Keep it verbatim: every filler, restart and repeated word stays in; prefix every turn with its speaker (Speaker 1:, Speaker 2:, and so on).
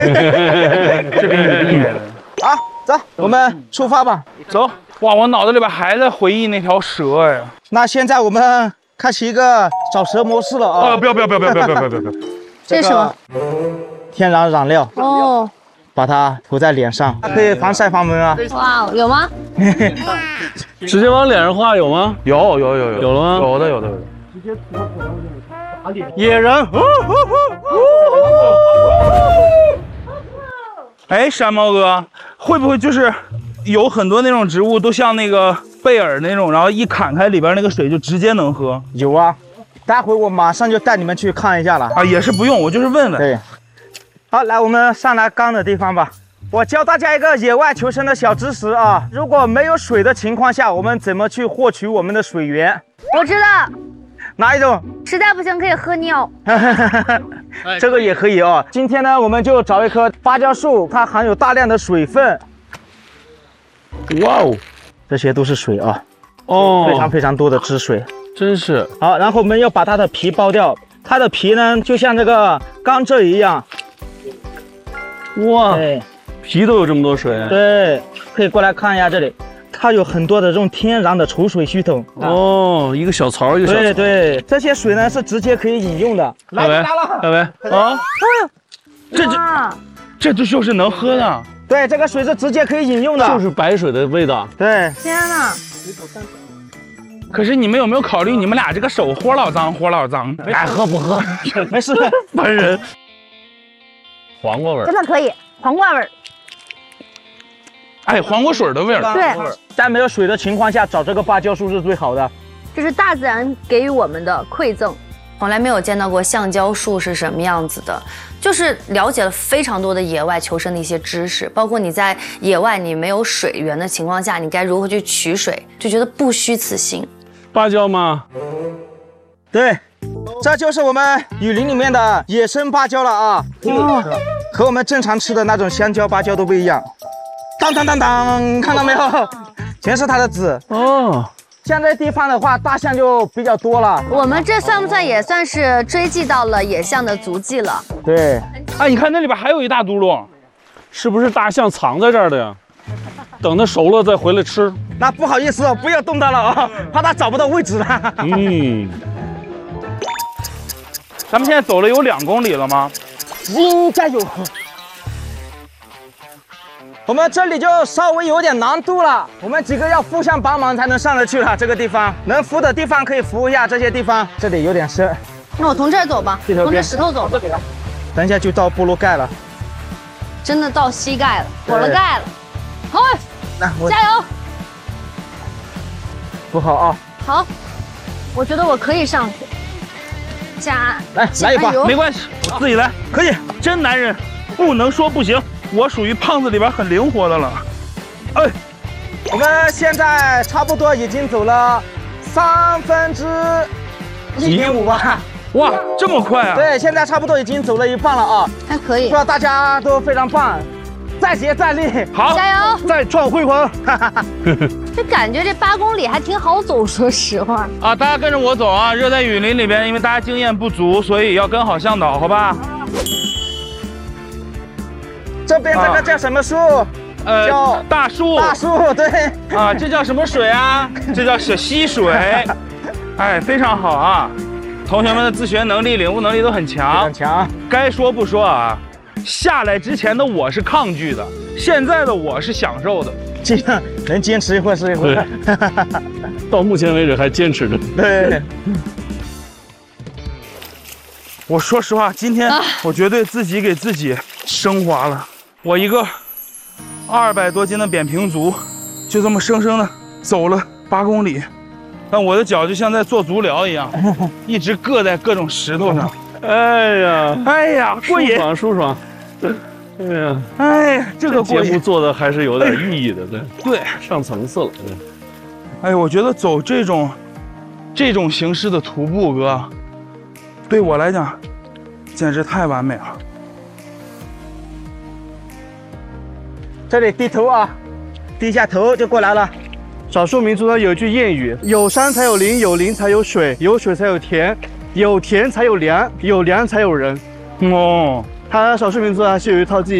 Speaker 1: 这边有厉害的。
Speaker 2: 好，走，我们出发吧。
Speaker 1: 走。哇，我脑子里边还在回忆那条蛇呀。
Speaker 2: 那现在我们开启一个找蛇模式了啊！
Speaker 1: 啊，不要不要不要不要不要不要不要！
Speaker 3: 这是什么？
Speaker 2: 天然染料。
Speaker 3: 哦。
Speaker 2: 把它涂在脸上，它可以防晒防蚊啊！
Speaker 3: 哇，有吗？
Speaker 4: 直接往脸上画有吗？
Speaker 1: 有有有有
Speaker 4: 有了吗？
Speaker 1: 有的有的有的。
Speaker 2: 直接涂到口上脸。野人！
Speaker 1: 哎，山猫哥，会不会就是有很多那种植物都像那个贝尔那种，然后一砍开里边那个水就直接能喝？
Speaker 2: 有啊，待会我马上就带你们去看一下了。
Speaker 1: 啊，也是不用，我就是问问。
Speaker 2: 对。 好，来，我们上来缸的地方吧。我教大家一个野外求生的小知识啊！如果没有水的情况下，我们怎么去获取我们的水源？
Speaker 3: 我知道，
Speaker 2: 哪一种？
Speaker 3: 实在不行可以喝尿。
Speaker 2: 这个也可以哦。今天呢，我们就找一棵芭蕉树，它含有大量的水分。
Speaker 4: 哇哦，
Speaker 2: 这些都是水啊！
Speaker 4: 哦，
Speaker 2: 非常非常多的汁水，
Speaker 4: 真是。
Speaker 2: 好，然后我们要把它的皮剥掉，它的皮呢就像这个甘蔗一样。
Speaker 4: 哇，
Speaker 2: 对，
Speaker 4: 皮都有这么多水。
Speaker 2: 对，可以过来看一下这里，它有很多的这种天然的储水系统。
Speaker 4: 哦，一个小槽一个小槽。
Speaker 2: 对对，这些水呢是直接可以饮用的。来来了，
Speaker 4: 来来啊！
Speaker 1: 这这这这就是能喝的。
Speaker 2: 对，这个水是直接可以饮用的，
Speaker 4: 就是白水的味道。
Speaker 2: 对，
Speaker 3: 天哪！
Speaker 1: 可是你们有没有考虑，你们俩这个手活老脏，活老脏？
Speaker 2: 爱喝不喝，没事，
Speaker 1: 烦人。
Speaker 4: 黄瓜味儿，
Speaker 3: 真的可以，黄瓜味儿。
Speaker 1: 哎，黄瓜水的味儿。
Speaker 3: 对，
Speaker 2: 在没有水的情况下，找这个芭蕉树是最好的。
Speaker 3: 这是大自然给予我们的馈赠。
Speaker 5: 从来没有见到过橡胶树是什么样子的，就是了解了非常多的野外求生的一些知识，包括你在野外你没有水源的情况下，你该如何去取水，就觉得不虚此行。
Speaker 4: 芭蕉吗？
Speaker 2: 对。 这就是我们雨林里面的野生芭蕉了啊！哦，和我们正常吃的那种香蕉、芭蕉都不一样。当当当当，看到没有？全是它的籽
Speaker 4: 哦。
Speaker 2: 像这地方的话，大象就比较多了。
Speaker 3: 我们这算不算也算是追迹到了野象的足迹了？
Speaker 2: 对。
Speaker 1: 哎，你看那里边还有一大嘟噜，
Speaker 4: 是不是大象藏在这儿的呀？等它熟了再回来吃。
Speaker 2: 那不好意思哦，不要动它了啊，怕它找不到位置了。
Speaker 4: 嗯。
Speaker 1: 咱们现在走了有两公里了吗？
Speaker 2: 应该有。我们这里就稍微有点难度了，我们几个要互相帮忙才能上得去了。这个地方能扶的地方可以扶一下，这些地方这里有点深。
Speaker 3: 那我从这儿走吧，从这石头走。
Speaker 2: 等一下就到部落盖了，
Speaker 3: 真的到膝盖了，过了盖了。好，
Speaker 2: 那我
Speaker 3: 加油！
Speaker 2: 扶好啊。
Speaker 3: 好，我觉得我可以上去。 加
Speaker 2: 来来一把，
Speaker 1: 没关系，我自己来，
Speaker 2: 可以。
Speaker 1: 真男人，不能说不行，我属于胖子里边很灵活的了。哎，
Speaker 2: 我们现在差不多已经走了三分之一点五吧。
Speaker 1: 哇，这么快啊！
Speaker 2: 对，现在差不多已经走了一半了啊，
Speaker 3: 还可以。
Speaker 2: 不知道大家都非常棒，再接再厉，
Speaker 1: 好，
Speaker 3: 加油，
Speaker 2: 再创辉煌。
Speaker 3: 这感觉这八公里还挺好走，说实话。
Speaker 1: 啊，大家跟着我走啊！热带雨林里边，因为大家经验不足，所以要跟好向导，好吧？
Speaker 2: 这边这个叫什么树？
Speaker 1: 呃，
Speaker 2: 叫
Speaker 1: 大树。
Speaker 2: 大树，对。
Speaker 1: 啊，这叫什么水啊？这叫小溪水。哎，非常好啊！同学们的自学能力、领悟能力都很强。
Speaker 2: 很强。
Speaker 1: 该说不说啊，下来之前的我是抗拒的，现在的我是享受的。
Speaker 2: 这样能坚持一会儿是一会儿。
Speaker 4: 到目前为止还坚持着。
Speaker 2: 对。
Speaker 1: 我说实话，今天我绝对自己给自己升华了。我一个二百多斤的扁平足，就这么生生的走了八公里，但我的脚就像在做足疗一样，一直硌在各种石头上。
Speaker 4: 哎呀，
Speaker 1: 哎呀，过瘾，
Speaker 4: 舒爽舒爽。哎呀，
Speaker 1: 哎呀，这个
Speaker 4: 节目做的还是有点意义的，对
Speaker 1: 对，
Speaker 4: 上层次了。
Speaker 1: 哎，我觉得走这种这种形式的徒步，哥，对我来讲简直太完美了。
Speaker 2: 这里低头啊，低下头就过来了。
Speaker 6: 少数民族呢有句谚语：有山才有林，有林才有水，有水才有田，有田才有粮，有粮才有人。
Speaker 1: 哦，
Speaker 6: 它少数民族还是有一套自己